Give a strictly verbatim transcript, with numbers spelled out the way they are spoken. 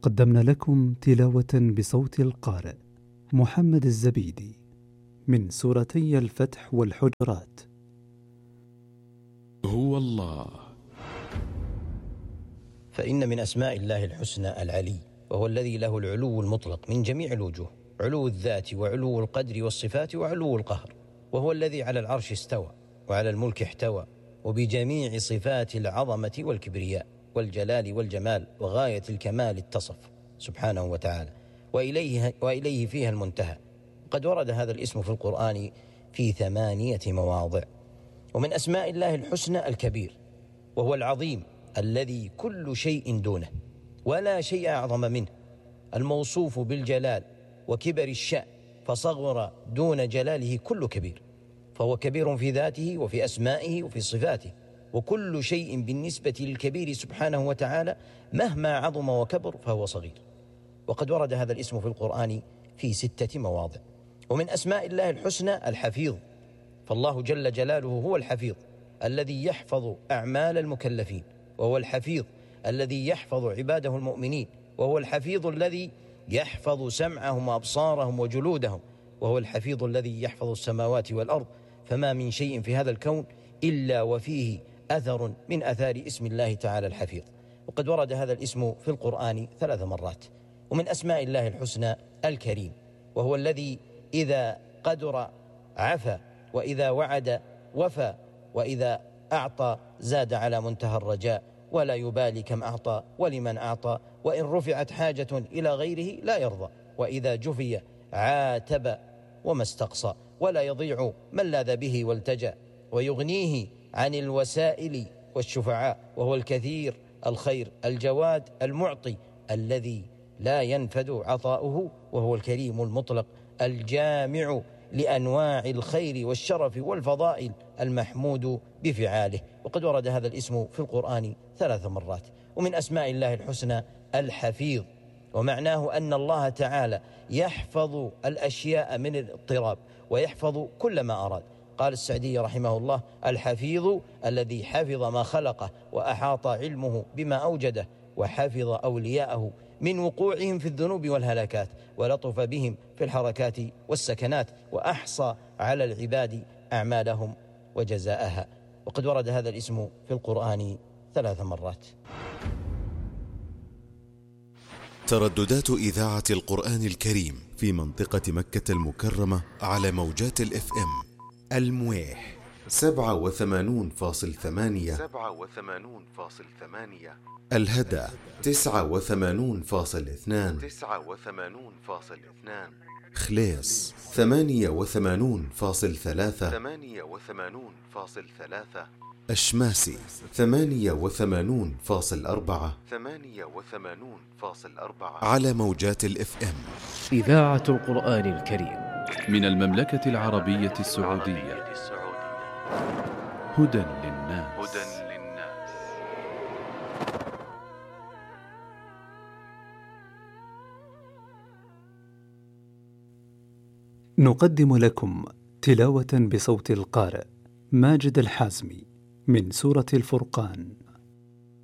قدمنا لكم تلاوة بصوت القارئ محمد الزبيدي من سورتي الفتح والحجرات. هو الله. فإن من أسماء الله الحسنى العلي، وهو الذي له العلو المطلق من جميع الوجوه، علو الذات وعلو القدر والصفات وعلو القهر، وهو الذي على العرش استوى وعلى الملك احتوى، وبجميع صفات العظمة والكبرياء والجلال والجمال وغاية الكمال اتصف سبحانه وتعالى، وإليه, وإليه فيها المنتهى. قد ورد هذا الاسم في القرآن في ثمانية مواضع. ومن أسماء الله الحسنى الكبير، وهو العظيم الذي كل شيء دونه ولا شيء أعظم منه، الموصوف بالجلال وكبر الشأن، فصغر دون جلاله كل كبير، فهو كبير في ذاته وفي أسمائه وفي صفاته، وكل شيء بالنسبة للكبير سبحانه وتعالى مهما عظم وكبر فهو صغير. وقد ورد هذا الاسم في القرآن في ستة مواضع. ومن أسماء الله الحسنى الحفيظ، فالله جل جلاله هو الحفيظ الذي يحفظ أعمال المكلفين، وهو الحفيظ الذي يحفظ عباده المؤمنين، وهو الحفيظ الذي يحفظ سمعهم وأبصارهم وجلودهم، وهو الحفيظ الذي يحفظ السماوات والأرض. فما من شيء في هذا الكون إلا وفيه أثر من أثار اسم الله تعالى الحفيظ. وقد ورد هذا الاسم في القرآن ثلاث مرات. ومن أسماء الله الحسنى الكريم، وهو الذي إذا قدر عفا، وإذا وعد وفى، وإذا أعطى زاد على منتهى الرجاء، ولا يبالي كم أعطى ولمن أعطى، وإن رفعت حاجة إلى غيره لا يرضى، وإذا جفي عاتب وما استقصى، ولا يضيع من لاذ به والتجأ، ويغنيه عن الوسائل والشفعاء، وهو الكثير الخير الجواد المعطي الذي لا ينفد عطاؤه، وهو الكريم المطلق الجامع لأنواع الخير والشرف والفضائل المحمود بفعاله. وقد ورد هذا الاسم في القرآن ثلاث مرات. ومن أسماء الله الحسنى الحفيظ، ومعناه أن الله تعالى يحفظ الأشياء من الاضطراب ويحفظ كل ما أراد. قال السعدي رحمه الله: الحفيظ الذي حفظ ما خلقه وأحاط علمه بما أوجده، وحفظ أولياءه من وقوعهم في الذنوب والهلاكات، ولطف بهم في الحركات والسكنات، وأحصى على العباد أعمالهم وجزاءها. وقد ورد هذا الاسم في القرآن ثلاث مرات. ترددات إذاعة القرآن الكريم في منطقة مكة المكرمة على موجات الاف ام: المويح سبعة وثمانون فاصل ثمانية، سبعة وثمانون فاصل ثمانية، الهدى تسعة وثمانون فاصل اثنان، تسعة وثمانون فاصل اثنان، خليص ثمانية وثمانون فاصل ثلاثة، ثمانية وثمانون فاصل ثلاثة، أشماسي ثمانية وثمانون فاصل أربعة، ثمانية وثمانون فاصل أربعة، على موجات الاف ام. إذاعة القرآن الكريم من المملكة العربية السعودية. هدى للناس. هدى للناس. نقدم لكم تلاوة بصوت القارئ ماجد الحازمي من سورة الفرقان.